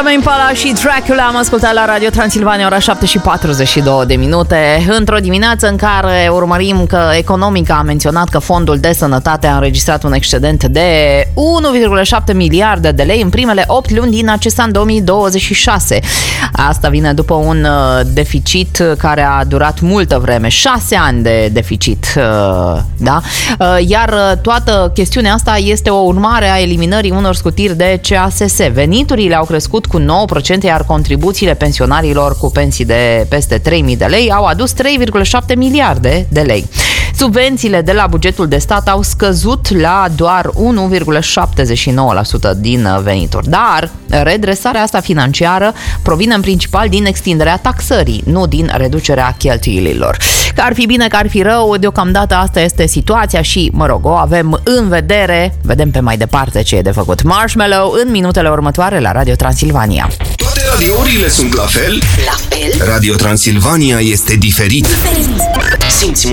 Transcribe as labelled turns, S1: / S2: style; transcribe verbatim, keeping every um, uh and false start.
S1: Tame Impala și Dracula am ascultat la Radio Transilvania, ora șapte și patruzeci și două de minute, într-o dimineață în care urmărim că Economica a menționat că Fondul de Sănătate a înregistrat un excedent de unu virgulă șapte miliarde de lei în primele opt luni din acest an două mii douăzeci și șase. Asta vine după un deficit care a durat multă vreme, șase ani de deficit, da? Iar toată chestiunea asta este o urmare a eliminării unor scutiri de C A S S. Veniturile au crescut cu nouă la sută, iar contribuțiile pensionarilor cu pensii de peste trei mii de lei au adus trei virgulă șapte miliarde de lei. Subvențiile de la bugetul de stat au scăzut la doar unu virgulă șaptezeci și nouă la sută din venituri. Dar redresarea asta financiară provine în principal din extinderea taxării, nu din reducerea cheltuielilor. Că ar fi bine, că ar fi rău, deocamdată asta este situația și, mă rog, o avem în vedere. Vedem pe mai departe ce e de făcut. Marshmallow în minutele următoare la Radio Transilvania.
S2: Toate radiourile sunt la fel?
S3: La fel?
S2: Radio Transilvania este diferit.
S3: Diferit.
S2: Simți